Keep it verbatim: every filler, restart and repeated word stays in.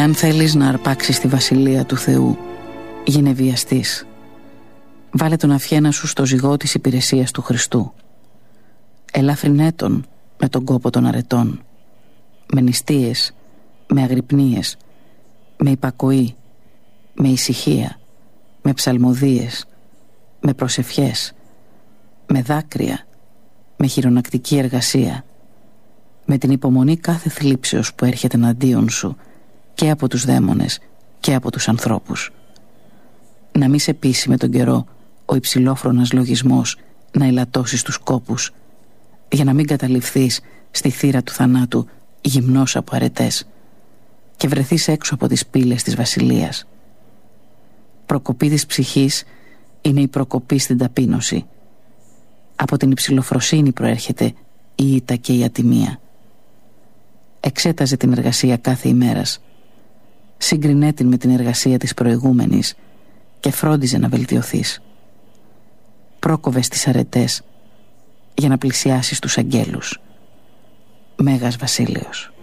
Εάν θέλεις να αρπάξεις τη βασιλεία του Θεού, γίνε βιαστής. Βάλε τον αυχένα σου στο ζυγό της υπηρεσίας του Χριστού. Ελάφρυνέ τον με τον κόπο των αρετών, με νηστείες, με αγρυπνίες, με υπακοή, με ησυχία, με ψαλμοδίες, με προσευχές, με δάκρυα, με χειρονακτική εργασία, με την υπομονή κάθε θλίψεως που έρχεται εναντίον σου και από τους δαίμονες και από τους ανθρώπους. Να μη σε πείσει με τον καιρό ο υψηλόφρονας λογισμός να ελαττώσεις τους κόπους, για να μην καταληφθείς στη θύρα του θανάτου γυμνός από αρετές και βρεθείς έξω από τις πύλες της βασιλείας. Προκοπή της ψυχής είναι η προκοπή στην ταπείνωση. Από την υψηλοφροσύνη προέρχεται η ήττα και η ατιμία. Εξέταζε την εργασία κάθε ημέρας, σύγκρινέ την με την εργασία της προηγούμενης και φρόντιζε να βελτιωθείς. Πρόκοβες τις αρετές για να πλησιάσεις τους αγγέλους. Μέγας Βασίλειος.